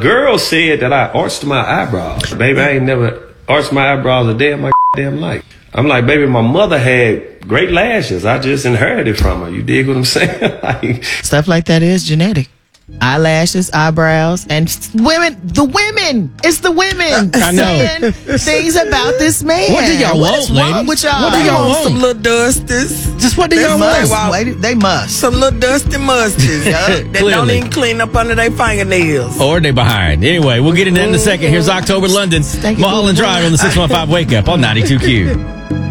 Girls said that I arched my eyebrows. Baby, I ain't never arched my eyebrows a day in my damn life. I'm like, baby, my mother had great lashes. I just inherited from her. You dig what I'm saying? Like, stuff like that is genetic. Eyelashes, eyebrows, and women. The women. It's the women. I know. Saying things about this man. What do y'all want, ladies? With y'all? What do y'all want? Some little dusties. Just what do y'all want? They must. Some little dusty musties. That don't even clean up under their fingernails. Or they behind. Anyway, we'll get into that in a second. Here's October London. Mulholland Drive on the 615 Wake Up on 92Q.